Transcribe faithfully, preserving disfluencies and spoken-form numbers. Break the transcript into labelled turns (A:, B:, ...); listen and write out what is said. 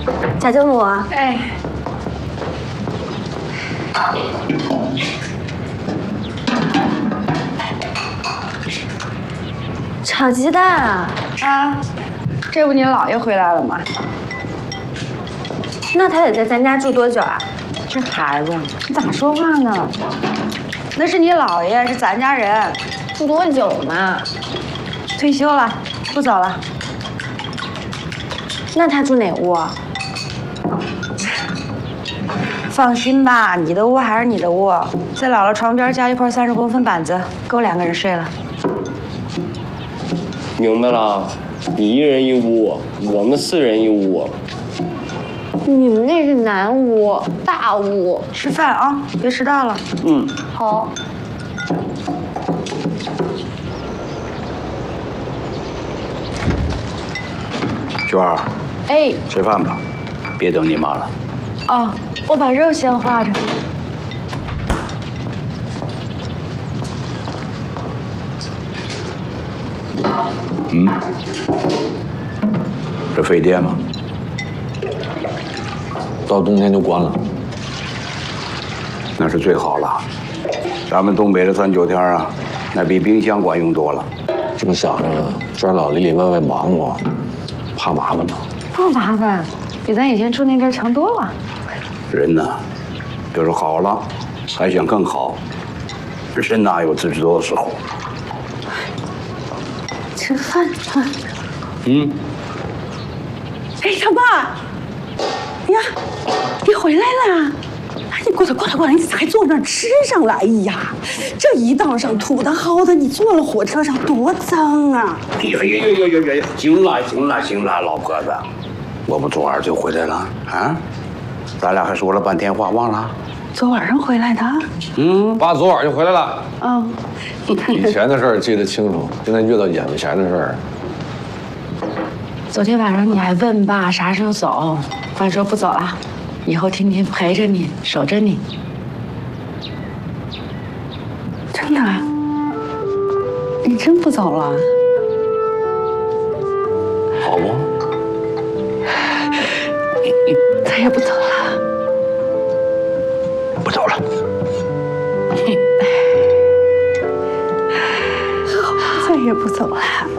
A: 贾教母，
B: 哎，
A: 炒鸡蛋啊！
B: 啊，这不你姥爷回来了吗？
A: 那他得在咱家住多久啊？
B: 这孩子，你咋说话呢？那是你姥爷，是咱家人。
A: 住多久嘛？
B: 退休了，不走了。
A: 那他住哪屋啊？
B: 放心吧，你的屋还是你的屋，在姥姥床边加一块三十公分板子，够两个人睡了。
C: 明白了，你一人一屋，我们四人一屋。
A: 你们那是南屋，大屋。
B: 吃饭啊，别迟到了。
C: 嗯，
A: 好。
D: 娟儿，
B: 哎，
D: 吃饭吧，别等你妈了。
B: 哦，我把肉先化着。
D: 嗯，这费电吗？
E: 到冬天就关了。
D: 那是最好了。咱们东北的三九天啊，那比冰箱管用多了。
E: 正想着娟老里里外外忙活，怕麻烦呢。
B: 不麻烦，比咱以前住那地儿强多了。
D: 人呢，就是好了，还想更好。人哪有自知多的时候？
A: 吃饭啊！
D: 嗯。
F: 哎，小爸，呀，你回来了！哎，你过来过来过来，你咋还坐那儿吃上了？哎呀，这一道上土的好的，你坐了火车上多脏啊！
D: 哎呀呀呀呀呀呀！行了行了行了，老婆子，我不昨晚就回来了啊？咱俩还说了半天话，忘了？
F: 昨晚上回来的？
D: 嗯，
E: 爸昨晚就回来了。
F: 嗯，
E: 以前的事儿记得清楚，现在遇到眼巴前的事儿。
B: 昨天晚上你还问爸啥时候走，爸说不走了，以后天天陪着你，守着你。
F: 真的？你真不走了？
D: 好不？
F: 再也不走了。
D: 不走了。
F: 好，再也不走了。